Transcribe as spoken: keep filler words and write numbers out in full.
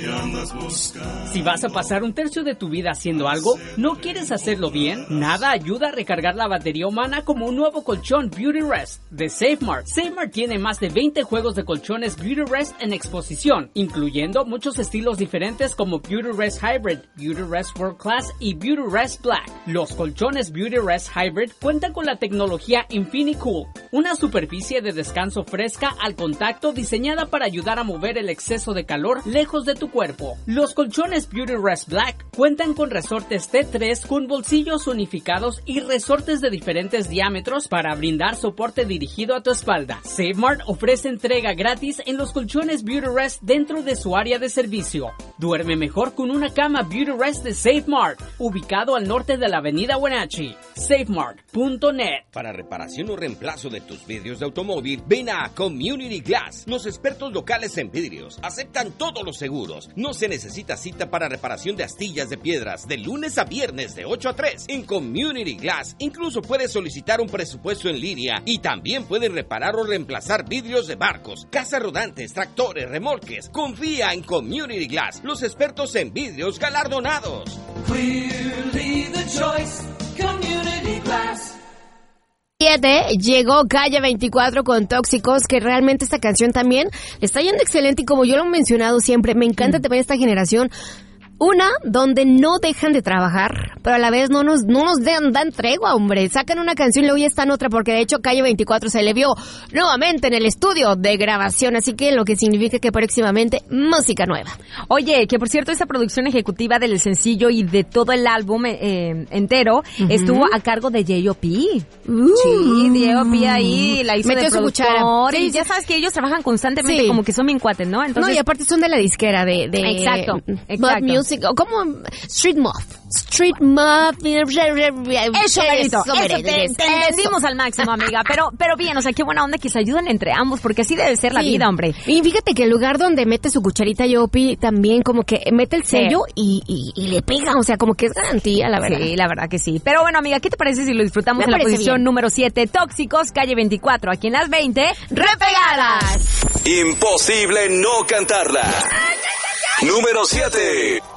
que andas buscando. Si vas a pasar un tercio de tu vida haciendo algo, ¿no quieres hacerlo bien? Nada ayuda a recargar la batería humana como un nuevo colchón Beauty Rest de SafeMart. SafeMart tiene más de veinte juegos de colchones Beauty Rest en exposición, incluyendo muchos estilos diferentes como Beauty Rest Hybrid, Beauty Rest World Class y Beauty Rest Black. Los colchones Beauty Rest Hybrid cuentan con la tecnología InfiniCool, una superficie de descanso fresca al contacto diseñada para ayudar a mover el exceso de calor lejos de tu cuerpo. Los colchones Beauty Rest Black cuentan con resortes T tres con bolsillos unificados y resortes de diferentes diámetros para brindar soporte dirigido a tu espalda. SafeMart ofrece entrega gratis en los colchones Beauty Rest dentro de su área de servicio. Duerme mejor con una cama Beauty Rest de SafeMart, ubicado al norte de la avenida Wenatchee. SafeMart punto net. Para reparación o reemplazo de tus vidrios de automóvil, ven a Community Glass. Los expertos locales en vidrios aceptan todos los seguros. No se necesita cita para reparación de astillas de piedras de lunes a viernes de ocho a tres. En Community Glass incluso puedes solicitar un presupuesto en línea y también pueden reparar o reemplazar vidrios de barcos, casas rodantes, tractores, remolques. Confía en Community Glass, los expertos en vidrios galardonados. Clearly the choice, Community Glass. Llegó Calle veinticuatro con Tóxicos, que realmente esta canción también está yendo excelente y como yo lo he mencionado siempre, me encanta mm. también esta generación. Una, donde no dejan de trabajar, pero a la vez no nos no nos dan, dan tregua, hombre. Sacan una canción y luego ya está en otra, porque de hecho Calle veinticuatro se le vio nuevamente en el estudio de grabación, así que lo que significa que próximamente música nueva. Oye, que por cierto, esta producción ejecutiva del sencillo y de todo el álbum eh, entero uh-huh. estuvo a cargo de J O P. Uh, sí, J O P ahí la hizo metió de su cuchara. Sí, ya sabes que ellos trabajan constantemente, sí. como que son bien cuates, ¿no? Entonces, no, y aparte son de la disquera de... de exacto, exacto. Music, o como Street Muff. Street Muff. Eso, Marito. Eso, eso te, te entendimos al máximo, amiga. Pero, pero bien, o sea, qué buena onda que se ayuden entre ambos, porque así debe ser la sí. vida, hombre. Y fíjate que el lugar donde mete su cucharita Yopi también como que mete el sello sí. y, y, y le pega, o sea, como que es garantía, la verdad. Sí, la verdad que sí. Pero bueno, amiga, ¿qué te parece si lo disfrutamos Me en la posición bien. número siete? Tóxicos, Calle veinticuatro. Aquí en las veinte, repegadas. Imposible no cantarla. Número siete.